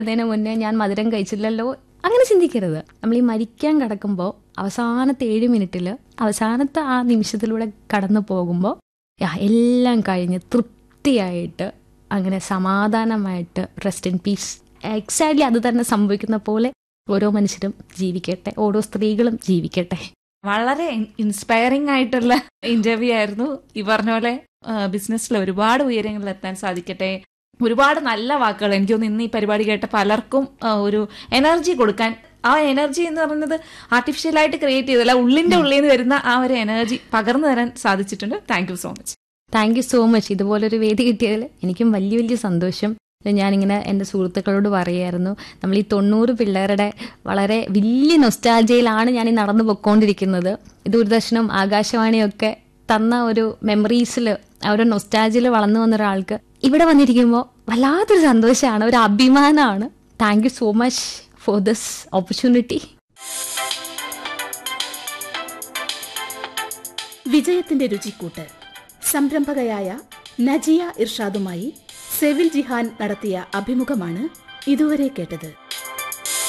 അതിന് മുന്നേ ഞാൻ മധുരം കഴിച്ചില്ലല്ലോ, അങ്ങനെ ചിന്തിക്കരുത്. നമ്മൾ ഈ മരിക്കാൻ കിടക്കുമ്പോൾ അവസാനത്തെ 7 മിനിറ്റിൽ അവസാനത്തെ ആ നിമിഷത്തിലൂടെ കടന്നു പോകുമ്പോൾ എല്ലാം കഴിഞ്ഞ് തൃപ്തിയായിട്ട് അങ്ങനെ സമാധാനമായിട്ട് റെസ്റ്റ് ഇൻ പീസ്. എക്സാക്ട്ലി അത് തന്നെ സംഭവിക്കുന്ന പോലെ ഓരോ മനുഷ്യരും ജീവിക്കട്ടെ, ഓരോ സ്ത്രീകളും ജീവിക്കട്ടെ. വളരെ ഇൻസ്പയറിംഗ് ആയിട്ടുള്ള ഇന്റർവ്യൂ ആയിരുന്നു. ഈ പറഞ്ഞ പോലെ ബിസിനസ്സിൽ ഒരുപാട് ഉയരങ്ങളിൽ എത്താൻ സാധിക്കട്ടെ. ഒരുപാട് നല്ല വാക്കുകൾ എനിക്ക് തോന്നുന്നു ഇന്ന് ഈ പരിപാടി കേട്ട പലർക്കും ഒരു എനർജി കൊടുക്കാൻ. ആ എനർജി എന്ന് പറയുന്നത് ആർട്ടിഫിഷ്യലായിട്ട് ക്രിയേറ്റ് ചെയ്തല്ല, ഉള്ളിന്റെ ഉള്ളിൽ നിന്ന് വരുന്ന ആ ഒരു എനർജി പകർന്നു തരാൻ സാധിച്ചിട്ടുണ്ട്. Thank you so much. Thank you so much. ഇതുപോലൊരു വേദി കിട്ടിയതിൽ എനിക്കും വലിയ വലിയ സന്തോഷം. ഞാനിങ്ങനെ എൻ്റെ സുഹൃത്തുക്കളോട് പറയായിരുന്നു, നമ്മൾ ഈ 90 പിള്ളേരുടെ വളരെ വലിയ നൊസ്റ്റാൾജിയയിലാണ് ഞാൻ ഈ നടന്നു പൊയ്ക്കൊണ്ടിരിക്കുന്നത്. ദൂരദർശനും ആകാശവാണിയൊക്കെ തന്ന ഒരു മെമ്മറീസിൽ, ആ ഒരു നൊസ്റ്റാൾജിയിൽ വളർന്നു വന്ന ഒരാൾക്ക് ഇവിടെ വന്നിരിക്കുമ്പോൾ വല്ലാത്തൊരു സന്തോഷമാണ്, ഒരു അഭിമാനമാണ്. Thank you so much for this opportunity. വിജയത്തിന്റെ രുചിക്കൂട്ട് സംരംഭകയായ നജിയ ഇർഷാദുമായി സെവിൽ ജിഹാൻ നടത്തിയ അഭിമുഖമാണ് ഇതുവരെ കേട്ടത്.